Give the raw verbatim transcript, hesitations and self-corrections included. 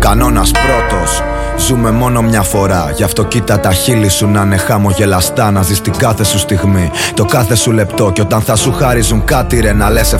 κανόνας πρώτος. Ζούμε μόνο μια φορά, γι' αυτό κοίτα τα χείλη σου να είναι χαμογελαστά. Να ζεις την κάθε σου στιγμή, το κάθε σου λεπτό. Κι όταν θα σου χάριζουν κάτι ρε να λες